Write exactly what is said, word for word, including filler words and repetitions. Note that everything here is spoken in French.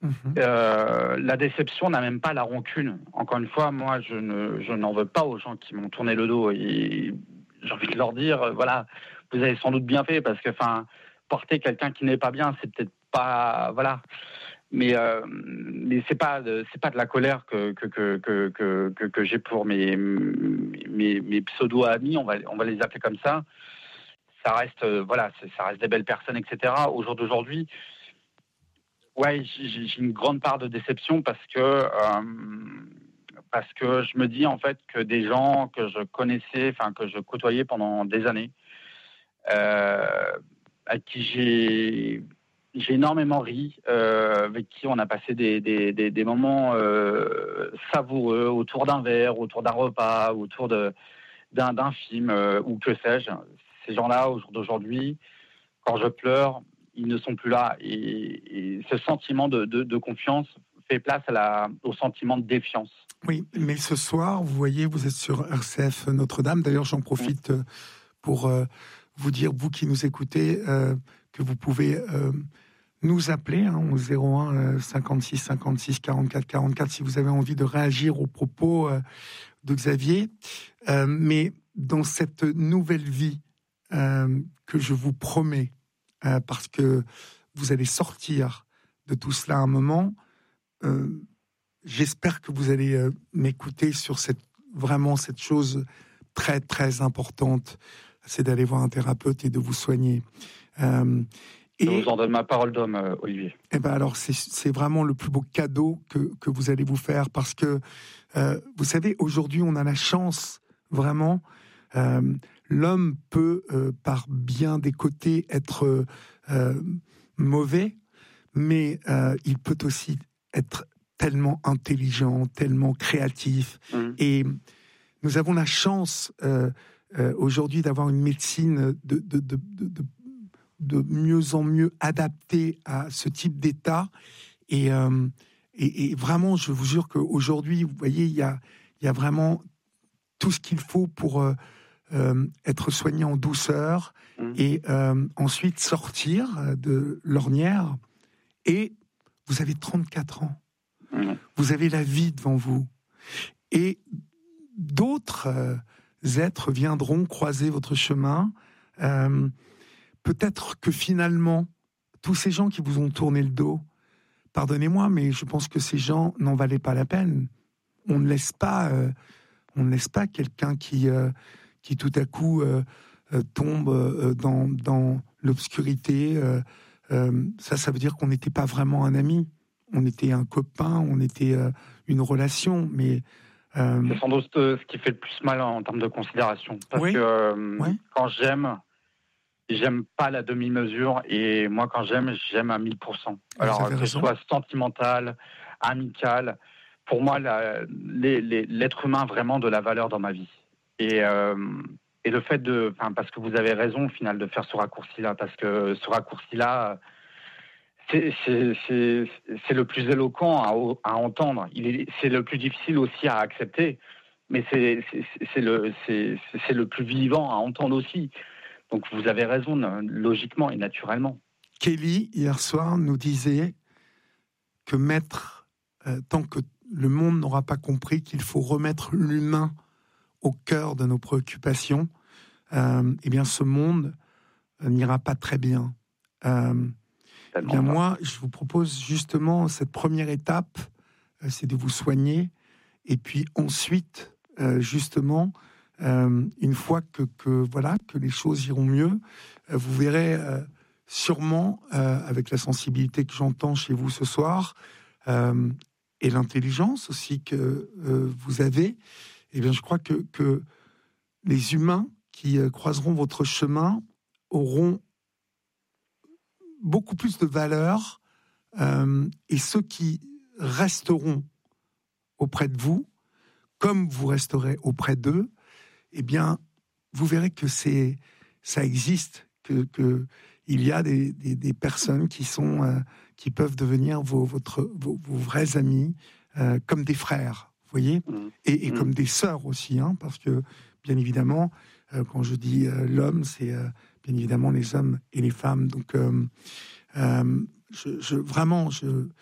Mmh. Euh, la déception n'a même pas la rancune. Encore une fois, moi, je, ne, je n'en veux pas aux gens qui m'ont tourné le dos. Et j'ai envie de leur dire, euh, voilà, vous avez sans doute bien fait, parce que, enfin, porter quelqu'un qui n'est pas bien, c'est peut-être pas, voilà. Mais, euh, mais c'est pas, de, c'est pas de la colère que que que que que, que, que j'ai pour mes mes, mes pseudo amis, on va on va les appeler comme ça. Ça reste, euh, voilà, c'est, ça reste des belles personnes, et cetera. Au jour d'aujourd'hui. Ouais, j'ai, j'ai une grande part de déception parce que euh, parce que je me dis en fait que des gens que je connaissais, enfin que je côtoyais pendant des années, euh, à qui j'ai j'ai énormément ri, euh, avec qui on a passé des des, des, des moments euh, savoureux autour d'un verre, autour d'un repas, autour de d'un, d'un film euh, ou que sais-je. Ces gens-là, au jour d'aujourd'hui, quand je pleure, ils ne sont plus là. Et, et ce sentiment de, de, de confiance fait place à la, au sentiment de défiance. Oui, mais ce soir, vous voyez, vous êtes sur R C F Notre-Dame. D'ailleurs, j'en profite Mmh. pour euh, vous dire, vous qui nous écoutez, euh, que vous pouvez euh, nous appeler hein, au zéro un euh, cinquante-six cinquante-six quarante-quatre quarante-quatre si vous avez envie de réagir aux propos euh, de Xavier. Euh, mais dans cette nouvelle vie euh, que je vous promets, euh, parce que vous allez sortir de tout cela à un moment, euh, j'espère que vous allez euh, m'écouter sur cette, vraiment cette chose très très importante, c'est d'aller voir un thérapeute et de vous soigner. Euh, Je et, vous en donne ma parole d'homme, euh, Olivier. Et ben alors c'est, c'est vraiment le plus beau cadeau que, que vous allez vous faire parce que euh, vous savez, aujourd'hui on a la chance vraiment. Euh, l'homme peut, euh, par bien des côtés, être euh, mauvais, mais euh, il peut aussi être tellement intelligent, tellement créatif. Mmh. Et nous avons la chance euh, euh, aujourd'hui d'avoir une médecine de, de, de, de, de, de mieux en mieux adaptée à ce type d'état. Et, euh, et, et vraiment, je vous jure qu'aujourd'hui, vous voyez, il y a, il y a vraiment tout ce qu'il faut pour euh, euh, être soigné en douceur Mmh. et euh, ensuite sortir de l'ornière. Et vous avez trente-quatre ans. Mmh. Vous avez la vie devant vous. Et d'autres euh, êtres viendront croiser votre chemin. Euh, peut-être que finalement, tous ces gens qui vous ont tourné le dos, pardonnez-moi, mais je pense que ces gens n'en valaient pas la peine. On ne laisse pas, euh, on ne laisse pas quelqu'un qui, euh, qui tout à coup euh, euh, tombe euh, dans, dans l'obscurité. Euh, euh, ça, ça veut dire qu'on n'était pas vraiment un ami. On était un copain, on était euh, une relation, mais... Euh... C'est sans doute euh, ce qui fait le plus mal en, en termes de considération. Parce oui, que euh, oui. quand j'aime, j'aime pas la demi-mesure. Et moi, quand j'aime, j'aime à mille pour cent. Alors, que ce soit sentimental, amical, pour moi, la, les, les, l'être humain a vraiment de la valeur dans ma vie. Et, euh, et le fait de... Enfin, parce que vous avez raison, au final, de faire ce raccourci-là. Parce que ce raccourci-là... C'est, c'est, c'est, c'est le plus éloquent à, à entendre. Il est, c'est le plus difficile aussi à accepter, mais c'est, c'est, c'est, le, c'est, c'est le plus vivant à entendre aussi. Donc vous avez raison, logiquement et naturellement. Kelly, hier soir, nous disait que mettre, euh, tant que le monde n'aura pas compris qu'il faut remettre l'humain au cœur de nos préoccupations, euh, eh bien ce monde euh, n'ira pas très bien. Euh, Eh bien, moi, je vous propose justement cette première étape, euh, c'est de vous soigner, et puis ensuite, euh, justement, euh, une fois que, que voilà que les choses iront mieux, euh, vous verrez euh, sûrement, euh, avec la sensibilité que j'entends chez vous ce soir, euh, et l'intelligence aussi que euh, vous avez, eh bien, je crois que, que les humains qui euh, croiseront votre chemin auront beaucoup plus de valeur. Euh, et ceux qui resteront auprès de vous, comme vous resterez auprès d'eux, eh bien, vous verrez que c'est, ça existe, que, que il y a des, des, des personnes qui sont, euh, qui peuvent devenir vos, votre, vos, vos vrais amis, euh, comme des frères, vous voyez, Mmh. et, et mmh. comme des sœurs aussi, hein, parce que, bien évidemment, euh, quand je dis euh, l'homme, c'est euh, bien évidemment les hommes et les femmes. Donc, euh, euh, je, je, vraiment, je,